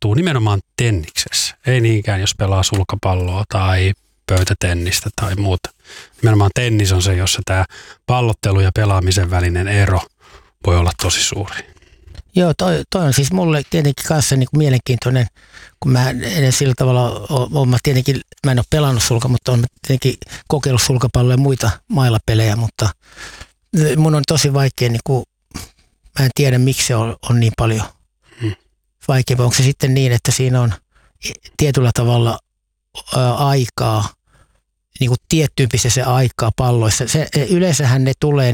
tapahtuu nimenomaan tenniksessä. Ei niinkään, jos pelaa sulkapalloa tai pöytätennistä tai muuta. Nimenomaan tennis on se, jossa tämä pallottelu ja pelaamisen välinen ero voi olla tosi suuri. Joo, toi on siis mulle tietenkin kanssa niin kuin mielenkiintoinen, kun mä edes sillä tavalla mä en ole pelannut mutta olen tietenkin kokeillut sulkapalloa ja muita mailapelejä, mutta mun on tosi vaikea, niin kuin, mä en tiedä miksi se on niin paljon vaikea. Onko se sitten niin, että siinä on tietyllä tavalla aikaa, niin kuin tiettyyppistä se aikaa palloissa. Yleensähän ne tulee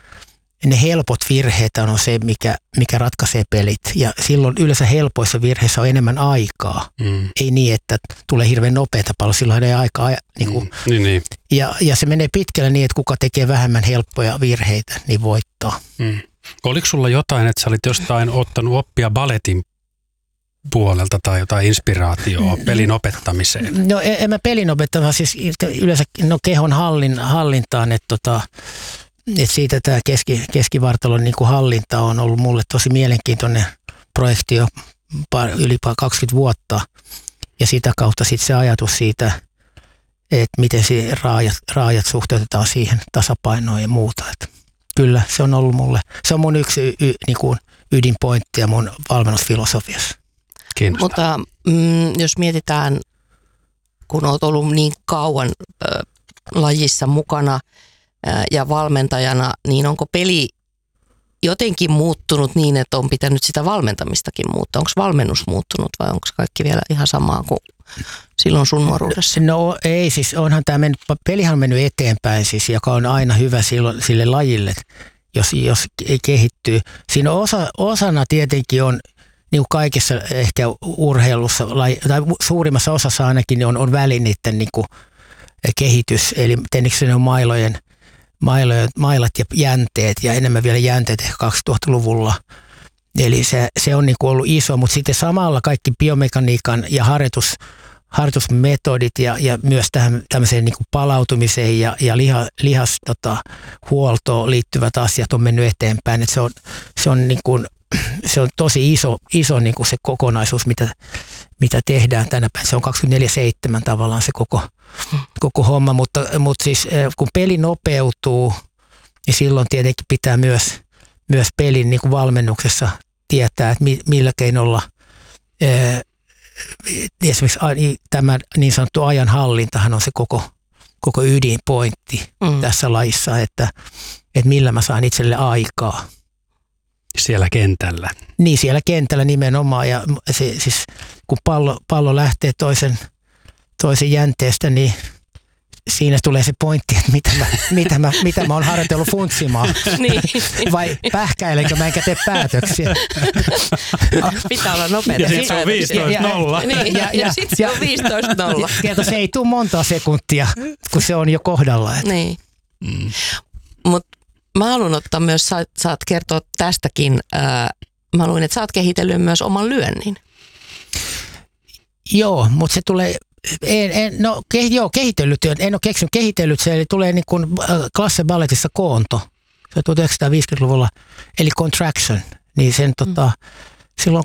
ne helpot virheet on se, mikä ratkaisee pelit. Ja silloin yleensä helpoissa virheissä on enemmän aikaa. Ei niin, että tulee hirveän nopeata palloa, silloin ei aikaa. Niin. Ja se menee pitkälle niin, että kuka tekee vähemmän helppoja virheitä, niin voittaa. Oliko sulla jotain, että sä olit jostain ottanut oppia balletin puolelta tai jotain inspiraatioa pelin opettamiseen? No en mä pelin opettamaan, siis yleensä kehon hallintaan, että siitä tämä keskivartalon niin kuin hallinta on ollut mulle tosi mielenkiintoinen projekti jo yli 20 vuotta. Ja sitä kautta sitten se ajatus siitä, että miten raajat suhteutetaan siihen tasapainoon ja muuta. Että kyllä se on ollut mulle, se on mun yksi niin kuin ydinpointti ja mun valmennusfilosofiassa. Mutta jos mietitään, kun olet ollut niin kauan lajissa mukana ja valmentajana, niin onko peli jotenkin muuttunut niin, että on pitänyt sitä valmentamistakin muuttaa? Onko valmennus muuttunut vai onko kaikki vielä ihan samaa kuin silloin sun nuoruudessa? No ei, siis onhan tämä pelihan on mennyt eteenpäin siis, joka on aina hyvä sille lajille, jos ei kehittyy. Siinä osana tietenkin on, niin kuin kaikessa ehkä urheilussa, tai suurimmassa osassa ainakin on välineiden niin kuin kehitys, eli tenniksen on mailat ja jänteet, ja enemmän vielä jänteet ehkä 2000-luvulla. Eli se on niin kuin ollut iso, mutta sitten samalla kaikki biomekaniikan ja harjoitusmetodit ja myös tämmöiseen niin kuin palautumiseen ja lihashuoltoon liittyvät asiat on mennyt eteenpäin. Että se on niin kuin se on tosi iso niin kuin se kokonaisuus, mitä tehdään tänä päivänä. Se on 24/7 tavallaan se koko homma, mutta siis kun peli nopeutuu, niin silloin tietenkin pitää myös pelin niin kuin valmennuksessa tietää, että millä keinolla esimerkiksi tämä niin sanottu ajanhallintahan on se koko ydinpointti tässä lajissa, että millä mä saan itselle aikaa. Siellä kentällä. Niin, siellä kentällä nimenomaan. Ja siis kun pallo lähtee toisen jänteestä, niin siinä tulee se pointti, että mitä mä oon harjoitellut funtsimaan. Niin. Vai pähkäilenkö mä enkä tee päätöksiä. Pitää olla nopeita. Ja sitten se on 15-0. Ja sitten se on 15-0. Se ei tule montaa sekuntia, kun se on jo kohdalla. Niin. Mutta mä haluan ottaa myös, saat kertoa tästäkin, mä luin, että sä oot kehitellyt myös oman lyönnin. Joo, mutta se tulee, kehitellyt, en ole keksinyt kehitellyt, se tulee niin kuin Klasse Balletissa koonto, se 1950-luvulla, eli contraction, niin sen silloin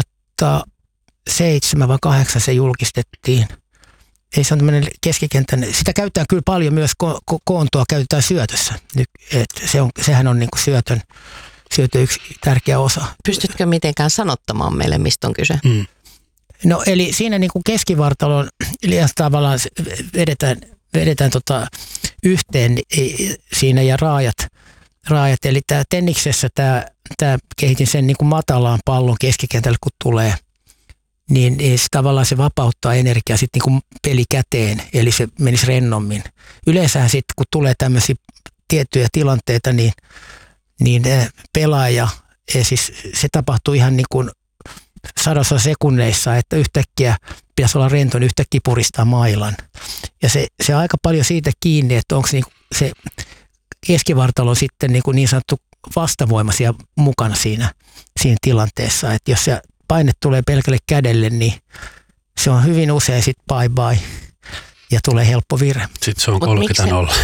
2007 vai 2008 se julkistettiin. Ei, se on tämmöinen keskikentän, sitä käytetään kyllä paljon myös, koontoa käytetään syötössä. Sehän on niin kuin syötön yksi tärkeä osa. Pystytkö mitenkään sanottamaan meille, mistä on kyse? No eli siinä niin kuin keskivartalon tavallaan vedetään yhteen siinä ja raajat. Eli tämä tenniksessä tämä kehitin sen niin kuin matalaan pallon keskikentälle, kun tulee. Niin tavallaan se vapauttaa energiaa sitten niin kuin pelikäteen, eli se menisi rennommin. Yleensähän sitten, kun tulee tämmöisiä tiettyjä tilanteita, niin pelaaja, siis se tapahtuu ihan niin kuin 100 sekunneissa, että yhtäkkiä pitäisi olla rento, niin yhtäkkiä puristaa mailan. Ja se on aika paljon siitä kiinni, että onko niin se keskivartalo sitten niin sanottu vastavoimaisia mukana siinä tilanteessa, että jos se paine tulee pelkälle kädelle, niin se on hyvin usein sitten bye ja tulee helppo virhe. Sitten se on 30-0.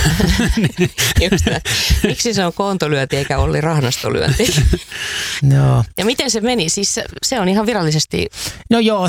Miksi se on koontolyönti eikä Olli Rahnastolyönti? No. Ja miten se meni? Siis se on ihan virallisesti... No joo,